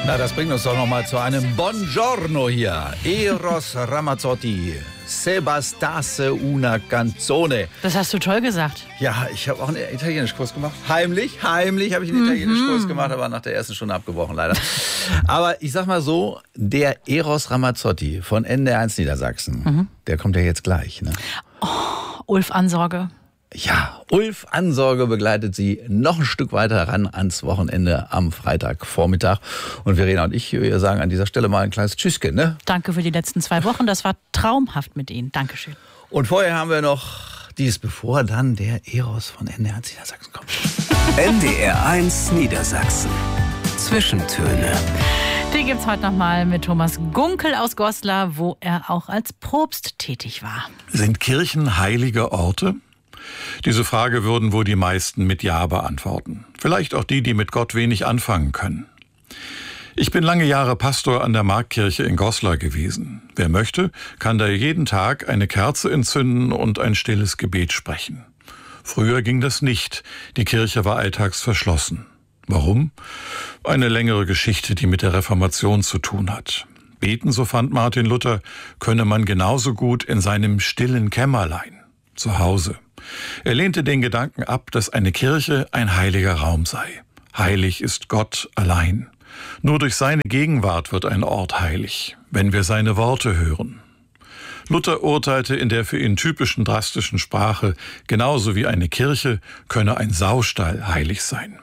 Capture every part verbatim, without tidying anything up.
Na, das bringt uns doch noch mal zu einem Buongiorno hier. Eros Ramazzotti, Se bastasse una canzone. Das hast du toll gesagt. Ja, ich habe auch einen Italienischkurs gemacht. Heimlich, heimlich habe ich einen Mhm. Italienischkurs gemacht, aber nach der ersten Stunde abgebrochen, leider. Aber ich sag mal so, der Eros Ramazzotti von N D R eins Niedersachsen, mhm. der kommt ja jetzt gleich. Ne? Oh, Ulf Ansorge. Ja, Ulf Ansorge begleitet Sie noch ein Stück weiter ran ans Wochenende am Freitagvormittag. Und Verena und ich, wir sagen an dieser Stelle mal ein kleines Tschüsschen, ne? Danke für die letzten zwei Wochen. Das war traumhaft mit Ihnen. Dankeschön. Und vorher haben wir noch dies, bevor dann der Eros von N D R eins Niedersachsen kommt. N D R eins Niedersachsen. Zwischentöne. Die gibt's heute nochmal mit Thomas Gunkel aus Goslar, wo er auch als Propst tätig war. Sind Kirchen heilige Orte? Diese Frage würden wohl die meisten mit Ja beantworten. Vielleicht auch die, die mit Gott wenig anfangen können. Ich bin lange Jahre Pastor an der Marktkirche in Goslar gewesen. Wer möchte, kann da jeden Tag eine Kerze entzünden und ein stilles Gebet sprechen. Früher ging das nicht. Die Kirche war alltags verschlossen. Warum? Eine längere Geschichte, die mit der Reformation zu tun hat. Beten, so fand Martin Luther, könne man genauso gut in seinem stillen Kämmerlein, zu Hause. Er lehnte den Gedanken ab, dass eine Kirche ein heiliger Raum sei. Heilig ist Gott allein. Nur durch seine Gegenwart wird ein Ort heilig, wenn wir seine Worte hören. Luther urteilte in der für ihn typischen drastischen Sprache, genauso wie eine Kirche könne ein Saustall heilig sein.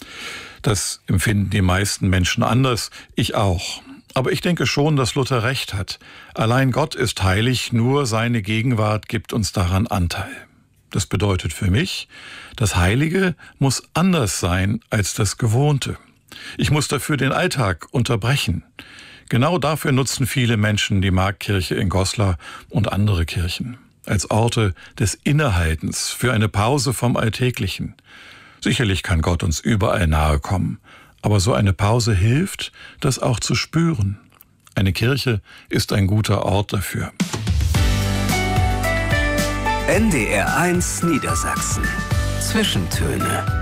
Das empfinden die meisten Menschen anders, ich auch. Aber ich denke schon, dass Luther recht hat. Allein Gott ist heilig, nur seine Gegenwart gibt uns daran Anteil. Das bedeutet für mich, das Heilige muss anders sein als das Gewohnte. Ich muss dafür den Alltag unterbrechen. Genau dafür nutzen viele Menschen die Marktkirche in Goslar und andere Kirchen. Als Orte des Innehaltens, für eine Pause vom Alltäglichen. Sicherlich kann Gott uns überall nahe kommen, aber so eine Pause hilft, das auch zu spüren. Eine Kirche ist ein guter Ort dafür. N D R eins Niedersachsen. Zwischentöne.